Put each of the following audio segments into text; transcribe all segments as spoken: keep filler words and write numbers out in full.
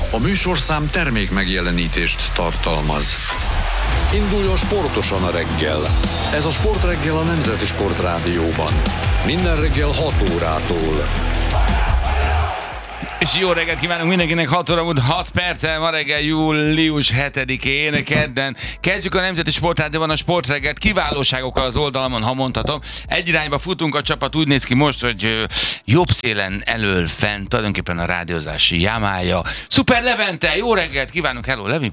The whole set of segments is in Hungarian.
A műsorszám termék megjelenítést tartalmaz. Induljon sportosan a reggel. Ez a Sportreggel a Nemzeti Sportrádióban. Minden reggel hat órától. És jó reggelt kívánunk mindenkinek, hat óra múlt hat perccel, ma reggel július hetedikén, kedden. Kezdjük a Nemzeti Sportrádióban a Sportreggelt kiválóságokkal az oldalamon, ha mondhatom. Egy irányba futunk, a csapat úgy néz ki most, hogy jobb szélen elől fent, tulajdonképpen a rádiózási jámája. Szuper Levente, jó reggelt kívánunk, hello Levi!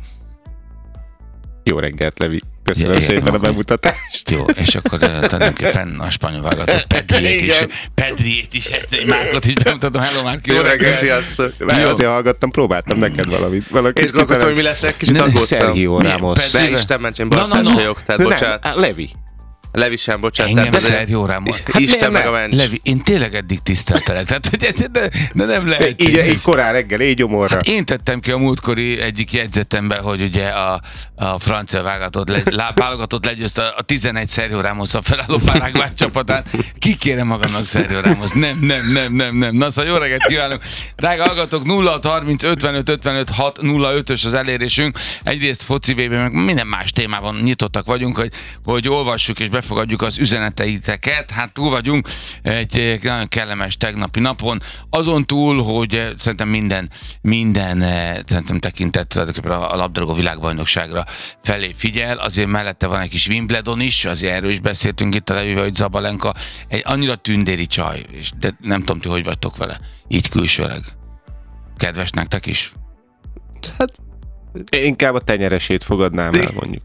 Jó reggelt, Levi! Köszönöm ja, szépen a bemutatást. Jó, és akkor tulajdonképpen a spanyol válogatott Pedriét is, Pedriét is, egy Márkot is bemutatom. Hello, Márk, jó, jó reggelt, sziasztok! Várj, azért hallgattam, próbáltam neked valamit. Valaki és gondoltam, hogy mi lesz, egy kicsit aggódtam. Sergio Ramos. De Isten ments, én Barszás vagyok, tehát bocsánat. Levi. Levi sem, bocsánat. Engem Sergio Ramos. Hát Isten meg a mencs. Levi, én tényleg eddig tiszteltelek, tehát de, de, de nem lehet. Így, így korán reggel, így gyomorra. Hát én tettem ki a múltkori egyik jegyzetembe, hogy ugye a, a francia válogatott, le, válogatott legyőzte a tizenegy Sergio Ramos-a felálló Paraguay csapatát. Kikérem magamnak Sergio Ramos. Nem, nem, nem, nem, nem. Na szóval jó reggelt kívánok. Drága hallgatók, nulla hat harminc ötvenöt ötvenöt hat nulla ötös az elérésünk. Egyrészt foci vé bé, meg minden más témában nyitottak vagyunk, hogy, hogy olvassuk és befogadjuk az üzeneteiteket. Hát túl vagyunk egy nagyon kellemes tegnapi napon. Azon túl, hogy szerintem minden, minden szerintem tekintett a labdarúgó világbajnokságra felé figyel, azért mellette van egy kis Wimbledon is, azért erről is beszéltünk itt a Levivel, hogy Zabalenka egy annyira tündéri csaj, és de nem tudom, ti hogy vagytok vele, így külsőleg. Kedves nektek is? Hát inkább a tenyeresét fogadnám el, mondjuk.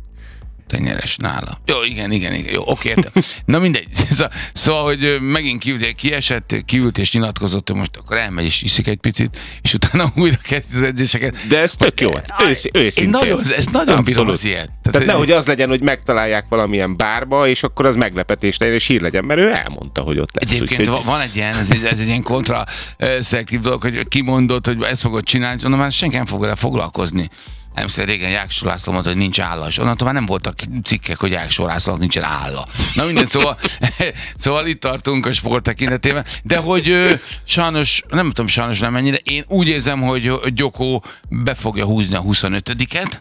Tenyeres nála. Jó, igen, igen, igen. Jó, oké, értem. Na mindegy. Szóval, hogy megint kiült, kiesett, kiült és nyilatkozott, hogy most akkor elmegy és iszik egy picit, és utána újra kezdi az edzéseket. De ez tök jó. Ősz, őszintén. Én nagyon, ez nagyon bírom az ilyet. Tehát, Tehát nehogy az legyen, hogy megtalálják valamilyen bárba, és akkor az meglepetés legyen, és hír legyen, mert ő elmondta, hogy ott lesz. Egyébként úgy, hogy... van egy ilyen, ez egy, ez egy ilyen kontraszektív dolog, hogy kimondott, hogy ezt fogod csinálni, onnan már senki nem fog vele foglalkozni. Nem szerint régen Jáksó László mondta, hogy nincs állas. Onnantól már nem voltak cikkek, hogy Jáksó Lászlónak nincsen álla. Na mindegy, szóval, szóval itt tartunk a sport tekintetében. De hogy ö, sajnos, nem tudom sajnos nem mennyire, én úgy érzem, hogy Gyokó be fogja húzni a huszonötödiket.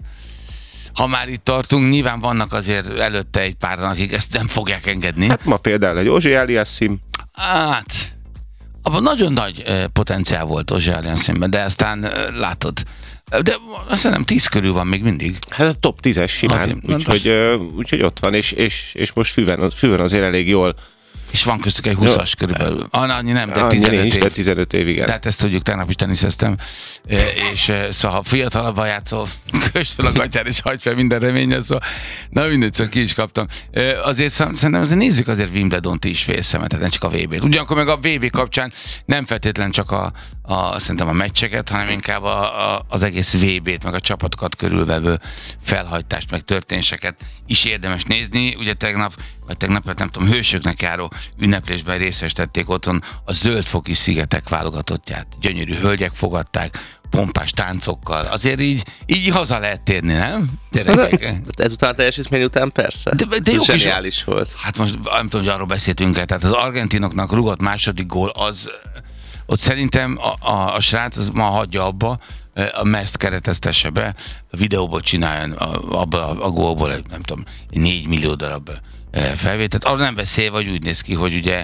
Ha már itt tartunk, nyilván vannak azért előtte egy páran, akik ezt nem fogják engedni. Hát ma például egy Ozsi Aliasszim. Hát, abban nagyon nagy uh, potenciál volt Ozsi Aliasszimben, de aztán uh, látod, de azt hiszem tíz körül van még mindig. Hát a top tízes simán, úgyhogy uh, úgy, ott van, és, és, és most fűven, fűven azért elég jól. És van köztük egy húszas körülbelül. Annyi nem, de annyi tizenöt nincs, év. de tizenöt év, igen. Tehát ezt tudjuk, tegnap is teniszeztem. És szóval ha fiatalabban játszol, kösd fel a gatyára és hagyd fel minden reménye, szóval na mindegy, szóval ki is kaptam. Azért szerintem azért nézzük azért Wimbledont is félszemet, nem csak a vé bét. Ugyanakkor meg a vé bé kapcsán nem feltétlen csak a, a szerintem a meccseket, hanem inkább a, a, az egész vé bét, meg a csapatokat körülvevő felhajtást, meg történéseket is érdemes nézni. Ugye tegnap, vagy tegnap, nem tudom, hősöknek járó ünneplésben részesítették otthon a Zöld-foki szigetek válogatottját. Gyönyörű hölgyek fogadták, pompás táncokkal. Azért így, így haza lehet térni, nem? Gyerekek. Ezután a teljesítmény után persze. De, de jó zseniális is volt. Hát most nem tudom, hogy arról beszéltünk-e. Tehát az argentinoknak rugott második gól, az ott szerintem a, a, a srác az ma hagyja abba, a meszt kereteztesse be, a videóból csináljon abba a, a gólból egy, nem tudom, négy millió darab felvételt. Arra nem beszélve, hogy úgy néz ki, hogy ugye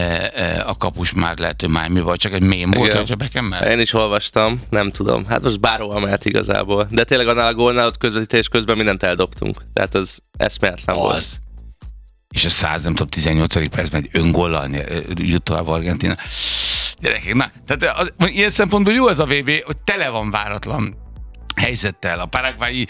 a kapus már lehet, hogy Miami vagy, csak egy mém volt, hogyha Beckham-mel. Én is olvastam, nem tudom. Hát most bárhol mehet igazából. De tényleg annál a gólnál ott közvetítés közben mindent eldobtunk. Tehát az eszméletlen az. volt. És a száz, nem tudom, tizennyolcadik percben egy öngollal jut tovább Argentina. Gyerekek, na, tehát az, ilyen szempontból jó ez a vé bé, hogy tele van váratlan helyzettel. A paraguayi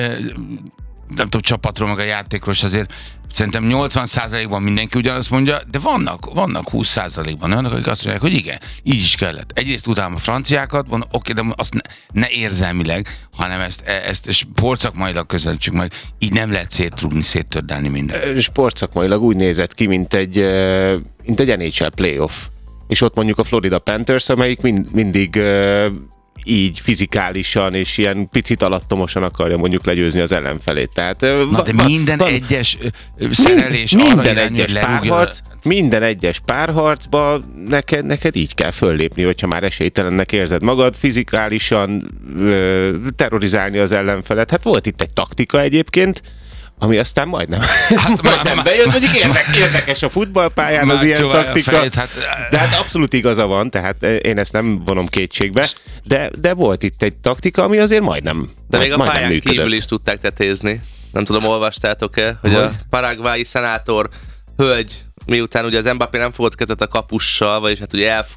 nem tudom, csapatról, meg a játékról, és azért szerintem nyolcvan százalékban mindenki ugyanazt mondja, de vannak, vannak húsz százalékban olyanok, akik azt mondják, hogy igen, így is kellett. Egyrészt utána a franciákat, van, oké, de azt ne, ne érzelmileg, hanem ezt, ezt sportszakmailag közelítsük meg, így nem lehet szétrugni, széttördelni mindent. Sportszakmailag úgy nézett ki, mint egy, mint egy en há el playoff. És ott mondjuk a Florida Panthers, amelyik mind, mindig így fizikálisan és ilyen picit alattomosan akarja mondjuk legyőzni az ellenfelét. Tehát, Na va, de va, minden van, egyes ö, szerelés mind, arra minden irányul, egyes hogy lerúgja. párharc, minden egyes párharcba neked, neked így kell föllépni, hogyha már esélytelennek érzed magad, fizikálisan ö, terrorizálni az ellenfelet. Hát volt itt egy taktika egyébként, ami aztán majdnem, Hát, majdnem má- bejött, mondjuk érdek, érdekes a futballpályán az ilyen Megcsóválja a taktika, fejét, hát- de hát abszolút igaza van, tehát én ezt nem vonom kétségbe, de, de volt itt egy taktika, ami azért majdnem De még a majdnem pályán működött. kívül is tudták tetézni. Nem tudom, olvastátok-e, hogy, Hogy? a paraguayi szenátor hölgy, miután ugye az Mbappé nem fogott kezdett a kapussal, vagyis hát ugye elfog